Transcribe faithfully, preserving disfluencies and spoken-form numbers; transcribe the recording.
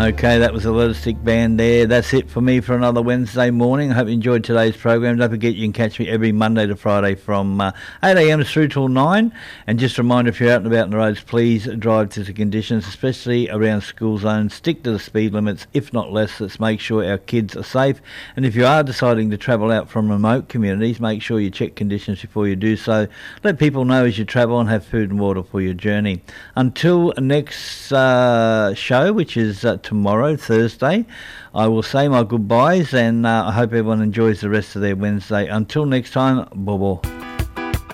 Okay, that was a Let Us Stick Band there. That's it for me for another Wednesday morning. I hope you enjoyed today's program. Don't forget you can catch me every Monday to Friday from uh, eight a m through till nine. And just a reminder, if you're out and about on the roads, please drive to the conditions, especially around school zones. Stick to the speed limits, if not less. Let's make sure our kids are safe. And if you are deciding to travel out from remote communities, make sure you check conditions before you do so. Let people know as you travel and have food and water for your journey. Until next uh, show, which is uh, tomorrow, Thursday, I will say my goodbyes, and uh, I hope everyone enjoys the rest of their Wednesday. Until next time, bye-bye.